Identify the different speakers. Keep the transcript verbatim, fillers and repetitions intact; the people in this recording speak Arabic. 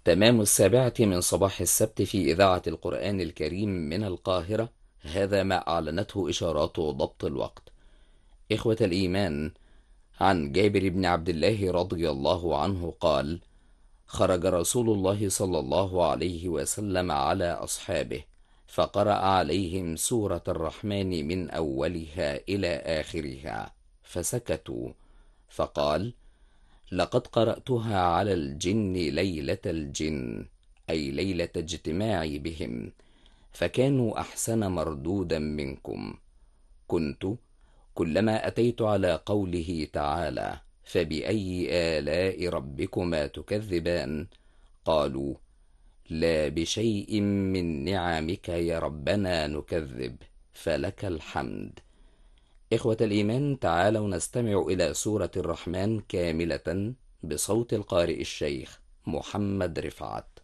Speaker 1: تمام السابعة من صباح السبت في إذاعة القرآن الكريم من القاهرة. هذا ما أعلنته إشارات ضبط الوقت. إخوة الإيمان، عن جابر بن عبد الله رضي الله عنه قال: خرج رسول الله صلى الله عليه وسلم على أصحابه، فقرأ عليهم سورة الرحمن من أولها إلى آخرها، فسكتوا، فقال: لقد قرأتها على الجن ليلة الجن، أي ليلة اجتماعي بهم، فكانوا أحسن مردودا منكم. كنت كلما أتيت على قوله تعالى: فبأي آلاء ربكما تكذبان، قالوا: لا بشيء من نعمك يا ربنا نكذب، فلك الحمد. إخوة الإيمان، تعالوا نستمع إلى سورة الرحمن كاملة بصوت القارئ الشيخ محمد رفعت.